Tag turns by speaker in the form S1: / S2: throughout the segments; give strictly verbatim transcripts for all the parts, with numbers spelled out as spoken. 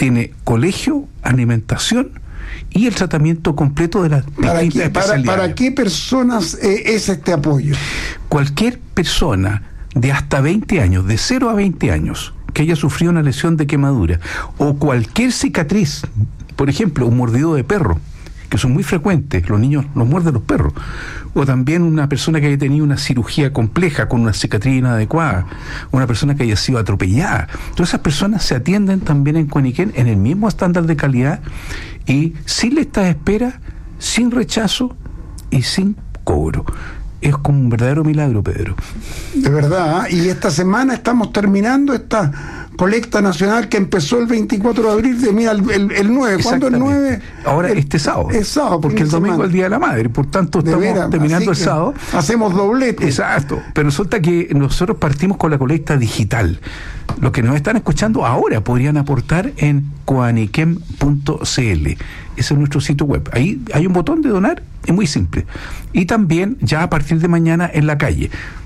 S1: tiene colegio, alimentación y el tratamiento completo de las
S2: ¿Para
S1: distintas
S2: qué, para,
S1: especialidades.
S2: ¿Para qué personas eh, es este apoyo?
S1: Cualquier persona de hasta veinte años, de cero a veinte años, que haya sufrido una lesión de quemadura o cualquier cicatriz, por ejemplo, un mordido de perro, que son muy frecuentes, los niños los muerden los perros, o también una persona que haya tenido una cirugía compleja con una cicatriz inadecuada, una persona que haya sido atropellada. Todas esas personas se atienden también en Cuaniquén en el mismo estándar de calidad y sin lista de espera, sin rechazo y sin cobro. Es como un verdadero milagro, Pedro.
S2: De verdad, ¿eh? Y esta semana estamos terminando esta colecta nacional que empezó el veinticuatro de abril, de, mira, el, el, el nueve. ¿Cuándo el nueve?
S1: Ahora
S2: el,
S1: este sábado.
S2: Es sábado.
S1: Porque el domingo es el Día de la Madre, por tanto estamos
S2: veras,
S1: terminando el sábado.
S2: Hacemos doblete.
S1: Exacto, pero resulta que nosotros partimos con la colecta digital. Los que nos están escuchando ahora podrían aportar en cuaniquem punto c l. Ese es nuestro sitio web. Ahí hay un botón de donar, es muy simple. Y también ya a partir de mañana en la calle.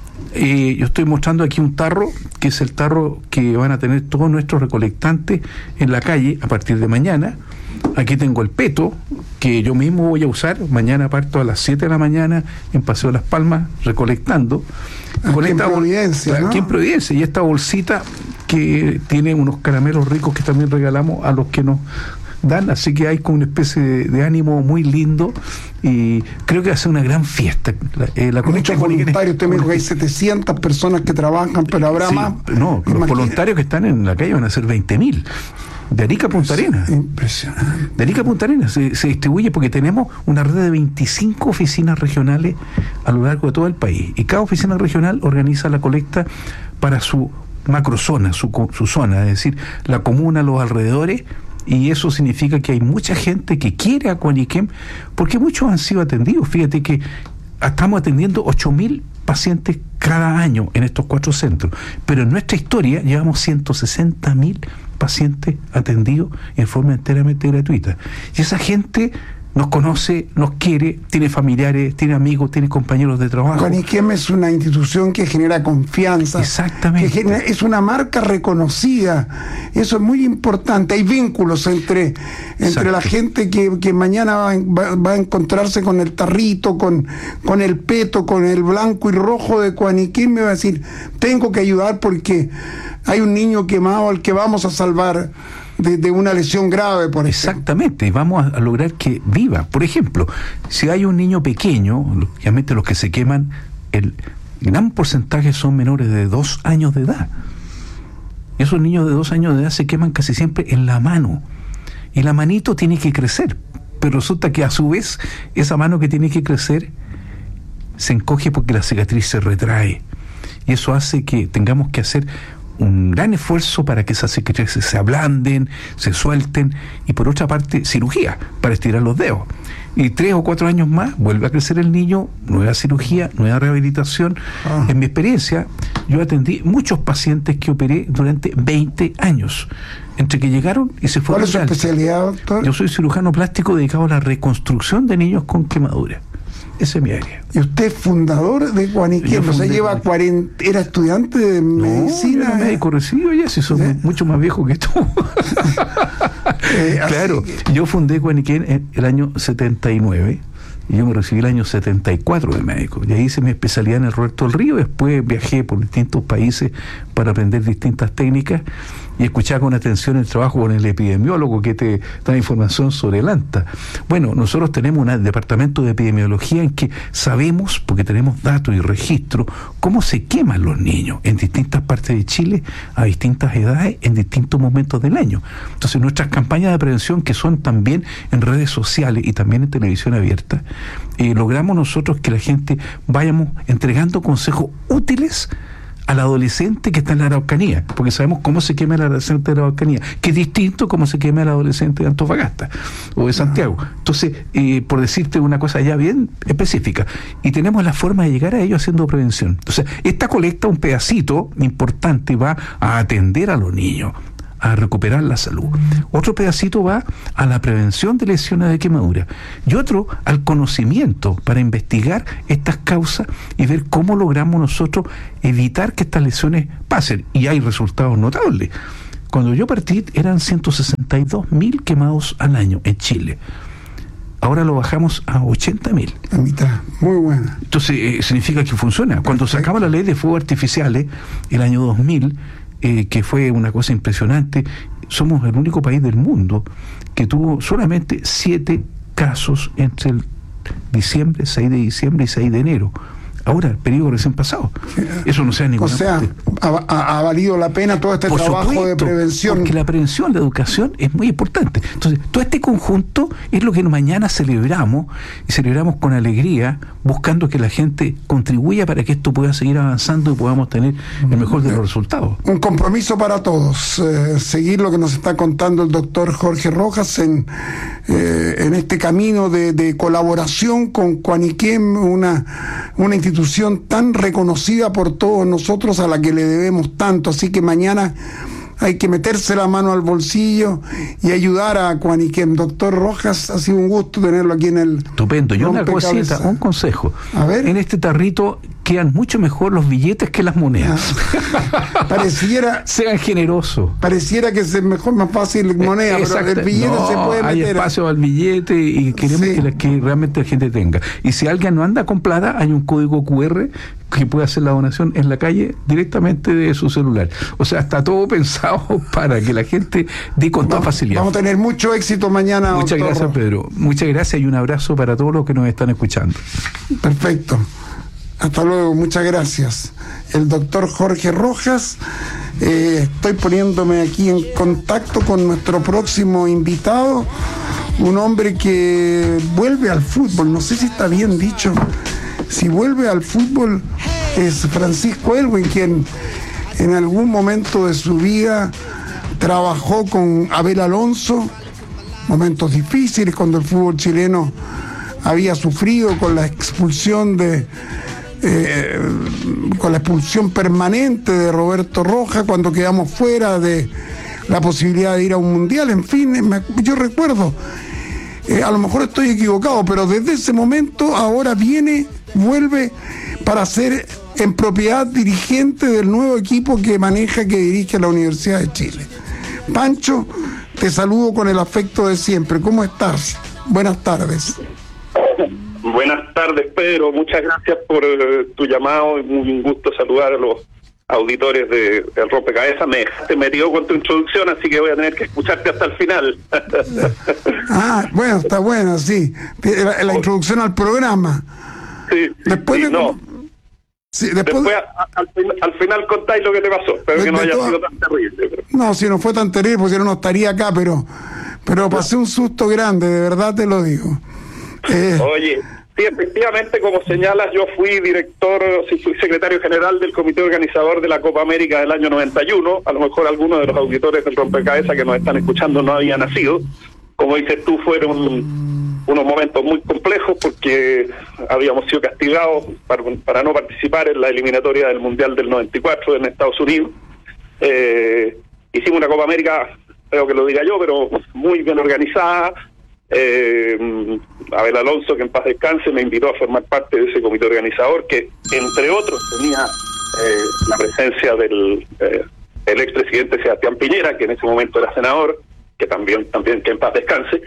S1: Eh, yo estoy mostrando aquí un tarro, que es el tarro que van a tener todos nuestros recolectantes en la calle a partir de mañana. Aquí tengo el peto, que yo mismo voy a usar. Mañana parto a las siete de la mañana en Paseo Las Palmas, recolectando.
S2: Aquí
S1: con
S2: en
S1: esta
S2: Providencia, ¿no?
S1: Aquí en Providencia. Y esta bolsita que tiene unos caramelos ricos que también regalamos a los que nos dan, así que hay como una especie de, de ánimo muy lindo y creo que va a ser una gran fiesta. La, eh, la
S2: Muchos voluntarios, usted me dijo que hay setecientas personas que trabajan, pero habrá
S1: sí,
S2: más.
S1: No, los
S2: Imagina...
S1: voluntarios que están en la calle van a ser veinte mil. De Arica a Punta Arenas.
S2: Impresionante.
S1: De Arica a Punta Arenas se, se distribuye porque tenemos una red de veinticinco oficinas regionales a lo largo de todo el país. Y cada oficina regional organiza la colecta para su macrozona, su, su zona, es decir, la comuna, los alrededores. Y eso significa que hay mucha gente que quiere a Cuaniquem, porque muchos han sido atendidos. Fíjate que estamos atendiendo ocho mil pacientes cada año en estos cuatro centros, pero en nuestra historia llevamos ciento sesenta mil pacientes atendidos en forma enteramente gratuita. Y esa gente nos conoce, nos quiere, tiene familiares, tiene amigos, tiene compañeros de trabajo.
S2: Cuaniquem es una institución que genera confianza.
S1: Exactamente.
S2: Que genera, es una marca reconocida. Eso es muy importante. Hay vínculos entre, entre la gente que, que mañana va, va, va a encontrarse con el tarrito, con, con el peto, con el blanco y rojo de Cuaniquem, me va a decir, tengo que ayudar porque hay un niño quemado al que vamos a salvar De, de una lesión grave, por ejemplo.
S1: Exactamente, vamos a, a lograr que viva. Por ejemplo, si hay un niño pequeño, obviamente los que se queman, el gran porcentaje son menores de dos años de edad. Esos niños de dos años de edad se queman casi siempre en la mano. Y la manito tiene que crecer. Pero resulta que a su vez, esa mano que tiene que crecer se encoge porque la cicatriz se retrae. Y eso hace que tengamos que hacer un gran esfuerzo para que esas cicatrices se ablanden, se suelten, y por otra parte cirugía para estirar los dedos, y tres o cuatro años más vuelve a crecer el niño, nueva cirugía, nueva rehabilitación. Ah. En mi experiencia yo atendí muchos pacientes que operé durante veinte años, entre que llegaron y se fueron.
S2: ¿Cuál es su especialidad, doctor?
S1: Yo soy cirujano plástico dedicado a la reconstrucción de niños con quemaduras. Ese es mi área.
S2: ¿Y usted es fundador de Cuaniquem? O sea, lleva cuarenta... ¿Era estudiante de
S1: no,
S2: medicina?
S1: Era médico recibido ya, si son ¿Eh? mucho más viejos que tú. eh, claro, que... yo fundé Cuaniquem en el año setenta y nueve. Y yo me recibí el año setenta y cuatro de médico. Y ahí hice mi especialidad en el Roberto del Río. Después viajé por distintos países para aprender distintas técnicas y escuchar con atención el trabajo con el epidemiólogo que te da información sobre el ANTA. Bueno, nosotros tenemos un departamento de epidemiología en que sabemos, porque tenemos datos y registros, cómo se queman los niños en distintas partes de Chile, a distintas edades, en distintos momentos del año. Entonces, nuestras campañas de prevención, que son también en redes sociales y también en televisión abierta, eh, logramos nosotros que la gente vayamos entregando consejos útiles al adolescente que está en la Araucanía, porque sabemos cómo se quema el adolescente de la Araucanía, que es distinto a cómo se quema el adolescente de Antofagasta o de Santiago. Entonces, eh, por decirte una cosa ya bien específica, y tenemos la forma de llegar a ello haciendo prevención. Entonces, esta colecta, un pedacito importante, va a atender a los niños, a recuperar la salud. Otro pedacito va a la prevención de lesiones de quemadura y otro al conocimiento para investigar estas causas y ver cómo logramos nosotros evitar que estas lesiones pasen, y hay resultados notables. Cuando yo partí eran ciento sesenta noventa y dos mil quemados al año en Chile. Ahora lo bajamos a ochenta mil.
S2: A mitad, muy buena.
S1: Entonces, eh, significa que funciona. Cuando se acaba la ley de fuegos artificiales, el año dos mil, eh, que fue una cosa impresionante, somos el único país del mundo que tuvo solamente siete casos entre el diciembre, seis de diciembre y seis de enero. Ahora, el periodo recién pasado. Eso no sea ninguna
S2: O sea, ha, ha, ha valido la pena todo este
S1: Por
S2: trabajo
S1: supuesto,
S2: de prevención.
S1: Porque la prevención, la educación es muy importante. Entonces, todo este conjunto es lo que mañana celebramos, y celebramos con alegría, buscando que la gente contribuya para que esto pueda seguir avanzando y podamos tener el mejor de los resultados.
S2: Un compromiso para todos. Eh, seguir lo que nos está contando el doctor Jorge Rojas en, eh, en este camino de, de colaboración con Cuaniquem, una, una institución tan reconocida por todos nosotros, a la que le debemos tanto. Así que mañana hay que meterse la mano al bolsillo y ayudar a Cuaniquem. Doctor Rojas, ha sido un gusto tenerlo aquí en el
S1: Estupendo. Y una cosita, un consejo.
S2: A ver.
S1: En este tarrito quedan mucho mejor los billetes que las monedas.
S2: Ah, pareciera
S1: sean generosos.
S2: Pareciera que es mejor, más fácil moneda,
S1: eh,
S2: pero el billete
S1: no,
S2: se puede meter.
S1: Hay espacio al billete y queremos sí. que, la, que realmente la gente tenga. Y si alguien no anda con plata, hay un código cu erre que puede hacer la donación en la calle directamente de su celular. O sea, está todo pensado para que la gente dé con toda facilidad.
S2: Vamos a tener mucho éxito mañana.
S1: Muchas
S2: doctor.
S1: gracias, Pedro. Muchas gracias y un abrazo para todos los que nos están escuchando.
S2: Perfecto. Hasta luego, muchas gracias. El doctor Jorge Rojas. Eh, estoy poniéndome aquí en contacto con nuestro próximo invitado, un hombre que vuelve al fútbol. No sé si está bien dicho. Si vuelve al fútbol es Francisco Elwin, quien en algún momento de su vida trabajó con Abel Alonso, momentos difíciles cuando el fútbol chileno había sufrido con la expulsión de eh, con la expulsión permanente de Roberto Rojas, cuando quedamos fuera de la posibilidad de ir a un mundial. En fin, me, yo recuerdo, eh, a lo mejor estoy equivocado, pero desde ese momento ahora viene, vuelve para ser en propiedad dirigente del nuevo equipo que maneja, que dirige la Universidad de Chile. Pancho, te saludo con el afecto de siempre. ¿Cómo estás? Buenas tardes.
S3: Buenas tardes, Pedro. Muchas gracias por uh, tu llamado. Es un gusto saludar a los auditores de El Rompecabezas. Me dejaste metido con tu introducción, así que voy a tener que escucharte hasta el final.
S2: Ah, bueno, está bueno, sí. La, la introducción al programa.
S3: Sí,
S2: después
S3: sí,
S2: de...
S3: no.
S2: Sí, después,
S3: después a, al, al final contáis lo que te pasó. Espero que no haya toda... sido tan terrible. Pero...
S2: No, si no fue tan terrible, porque si no, no estaría acá, pero, pero pasé un susto grande, de verdad te lo digo. Eh...
S3: Oye, sí, efectivamente, como señalas, yo fui director, sí, fui secretario general del comité organizador de la Copa América del año noventa y uno. A lo mejor algunos de los auditores del Rompecabezas que nos están escuchando no habían nacido. Como dices tú, fueron unos momentos muy complejos porque habíamos sido castigados para, para no participar en la eliminatoria del Mundial del noventa y cuatro en Estados Unidos. Eh, hicimos una Copa América, creo que lo diga yo, pero muy bien organizada. Eh, Abel Alonso, que en paz descanse, me invitó a formar parte de ese comité organizador, que entre otros tenía eh, la presencia del eh, el expresidente Sebastián Piñera, que en ese momento era senador, que también también que en paz descanse.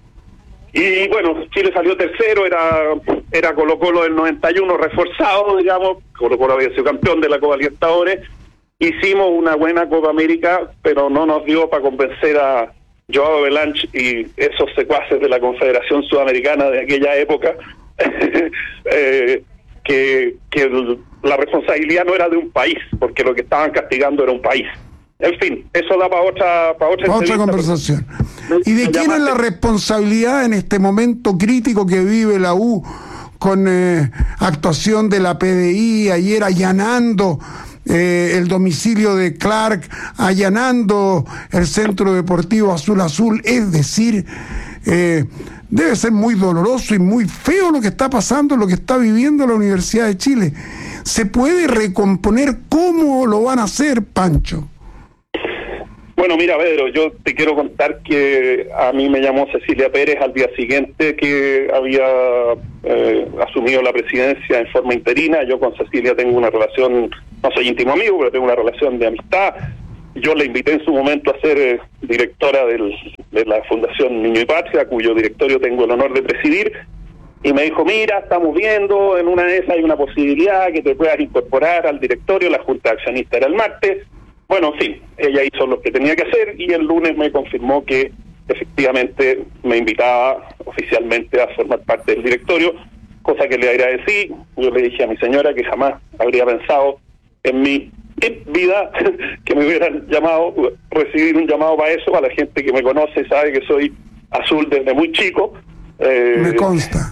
S3: Y bueno, Chile salió tercero, era era Colo Colo del noventa y uno reforzado, digamos. Colo Colo había sido campeón de la Copa Libertadores. Hicimos una buena Copa América, pero no nos dio para convencer a Joao Belanch y esos secuaces de la Confederación Sudamericana de aquella época, eh, que, que el, la responsabilidad no era de un país, porque lo que estaban castigando era un país. En fin, eso da para otra para otra,
S2: otra conversación. ¿Y de quién es la responsabilidad en este momento crítico que vive la U con eh, actuación de la P D I ayer allanando eh, el domicilio de Clark, allanando el Centro Deportivo Azul Azul? Es decir, eh, debe ser muy doloroso y muy feo lo que está pasando, lo que está viviendo la Universidad de Chile. ¿Se puede recomponer? ¿Cómo lo van a hacer, Pancho?
S3: Bueno, mira, Pedro, yo te quiero contar que a mí me llamó Cecilia Pérez al día siguiente que había eh, asumido la presidencia en forma interina. Yo con Cecilia tengo una relación, no soy íntimo amigo, pero tengo una relación de amistad. yo le invité en su momento a ser eh, directora del, de la Fundación Niño y Patria, cuyo directorio tengo el honor de presidir, y me dijo, mira, estamos viendo, en una de esas hay una posibilidad que te puedas incorporar al directorio, la Junta de Accionistas era el martes. Bueno, en fin, ella hizo lo que tenía que hacer y el lunes me confirmó que efectivamente me invitaba oficialmente a formar parte del directorio, cosa que le agradecí. Yo le dije a mi señora que jamás habría pensado en mi vida que me hubieran llamado, recibir un llamado para eso. A la gente que me conoce sabe que soy azul desde muy chico.
S2: Eh, me consta.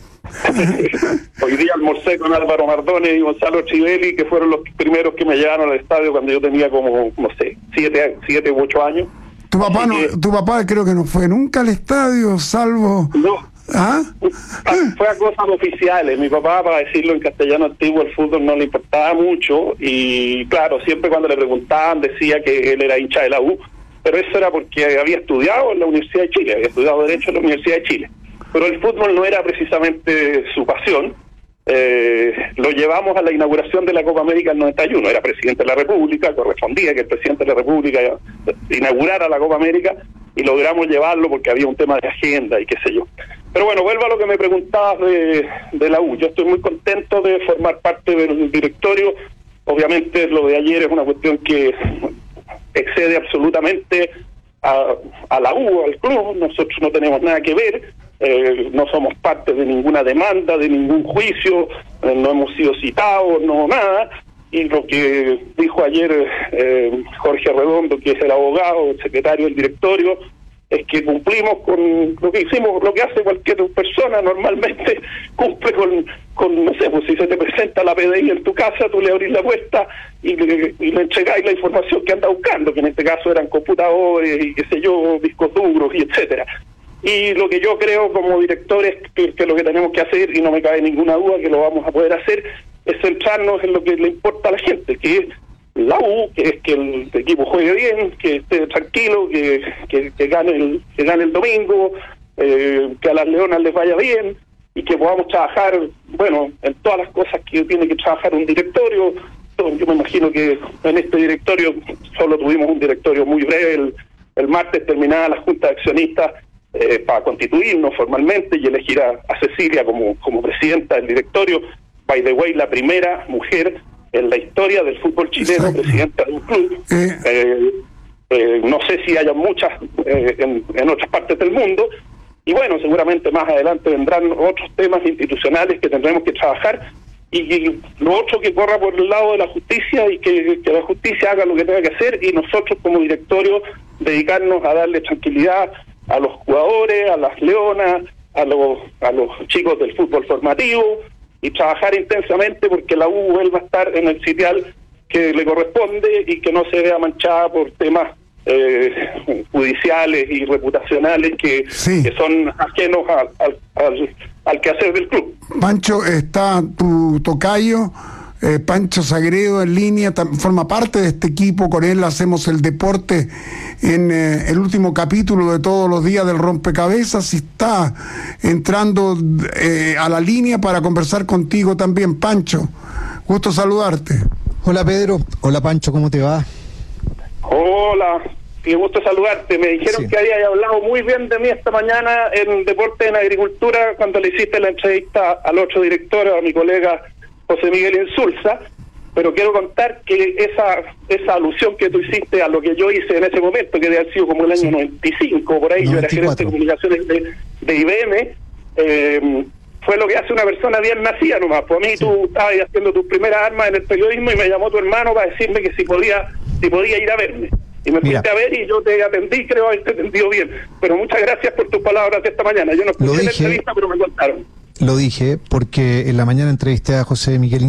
S3: Hoy día almorcé con Álvaro Mardones y Gonzalo Chivelli, que fueron los primeros que me llevaron al estadio cuando yo tenía como, no sé, siete, siete u ocho años.
S2: Tu papá no,
S3: que,
S2: tu papá creo que no fue nunca al estadio, salvo...
S3: No,
S2: ¿ah?
S3: Fue a cosas oficiales. Mi papá, para decirlo en castellano antiguo, el fútbol no le importaba mucho y claro, siempre cuando le preguntaban decía que él era hincha de la U, pero eso era porque había estudiado en la Universidad de Chile, había estudiado Derecho en la Universidad de Chile. Pero el fútbol no era precisamente su pasión. Eh, lo llevamos a la inauguración de la Copa América en noventa y uno, era presidente de la República, correspondía que el presidente de la República inaugurara la Copa América y logramos llevarlo porque había un tema de agenda y qué sé yo. Pero bueno, vuelvo a lo que me preguntabas de, de la U. Yo estoy muy contento de formar parte del directorio. Obviamente lo de ayer es una cuestión que excede absolutamente a, a la U, al club. Nosotros no tenemos nada que ver. Eh, no somos parte de ninguna demanda, de ningún juicio, eh, no hemos sido citados, no nada, y lo que dijo ayer eh, Jorge Redondo, que es el abogado, el secretario del directorio, es que cumplimos con lo que hicimos, lo que hace cualquier persona normalmente, cumple con, con no sé, pues si se te presenta la P D I en tu casa, tú le abrís la puerta y le, y le entregáis la información que anda buscando, que en este caso eran computadores y qué sé yo, discos duros y etcétera. Y lo que yo creo como director es que, que lo que tenemos que hacer, y no me cabe ninguna duda que lo vamos a poder hacer, es centrarnos en lo que le importa a la gente, que es la U, que es que el equipo juegue bien, que esté tranquilo, que, que, que gane el que gane el domingo, eh, que a las Leonas les vaya bien y que podamos trabajar, bueno, en todas las cosas que tiene que trabajar un directorio. Yo me imagino que en este directorio solo tuvimos un directorio muy breve, el, el martes terminaba la Junta de Accionistas Eh, para constituirnos formalmente y elegir a, a Cecilia como, como presidenta del directorio. By the way, la primera mujer en la historia del fútbol chileno, exacto, presidenta de un club. Eh. Eh, eh, no sé si haya muchas eh, en, en otras partes del mundo. Y bueno, seguramente más adelante vendrán otros temas institucionales que tendremos que trabajar. Y, y lo otro que corra por el lado de la justicia y que, que la justicia haga lo que tenga que hacer y nosotros como directorio dedicarnos a darle tranquilidad a los jugadores, a las leonas, a los a los chicos del fútbol formativo y trabajar intensamente porque la U vuelva a estar en el sitial que le corresponde y que no se vea manchada por temas eh, judiciales y reputacionales que, sí. que son ajenos al, al, al, al quehacer del club.
S2: Pancho, está tu tocayo, eh, Pancho Sagredo en línea, forma parte de este equipo, con él hacemos el deporte en eh, el último capítulo de Todos los Días del Rompecabezas, y está entrando eh, a la línea para conversar contigo también. Pancho, gusto saludarte.
S4: Hola Pedro, hola Pancho, ¿cómo te va?
S3: Hola, qué gusto saludarte. Me dijeron sí. que habías hablado muy bien de mí esta mañana en Deporte en Agricultura cuando le hiciste la entrevista al otro director, a mi colega José Miguel Insulza, pero quiero contar que esa esa alusión que tú hiciste a lo que yo hice en ese momento, que debe haber sido como el año sí. noventa y cinco, por ahí, noventa y cuatro. Yo era gerente de comunicaciones de, de I B M, eh, fue lo que hace una persona bien nacida nomás. Pues a mí sí. tú estabas haciendo tus primeras armas en el periodismo y me llamó tu hermano para decirme que si podía si podía ir a verme. Y me Mira. fuiste a ver y yo te atendí, creo haberte atendido bien. Pero muchas gracias por tus palabras de esta mañana. Yo no escuché la entrevista, pero me contaron.
S4: Lo dije porque en la mañana entrevisté a José Miguel